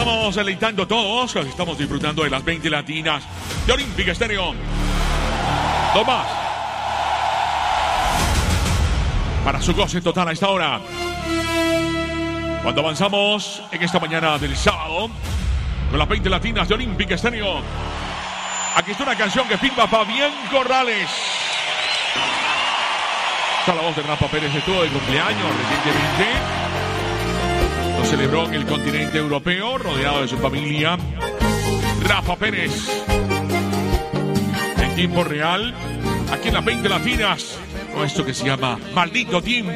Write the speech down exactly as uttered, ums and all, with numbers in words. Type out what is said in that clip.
estamos deleitando todos, estamos disfrutando de las veinte latinas de Olympic Estéreo. Dos más. Para su goce total a esta hora. Cuando avanzamos en esta mañana del sábado, con las veinte latinas de Olympic Estéreo. Aquí está una canción que firma Fabián Corrales. Está la voz de Rafa Pérez, estuvo de cumpleaños recientemente. Lo celebró en el continente europeo, rodeado de su familia. Rafa Pérez. En tiempo real, aquí en las veinte latinas, con esto que se llama Maldito Tiempo.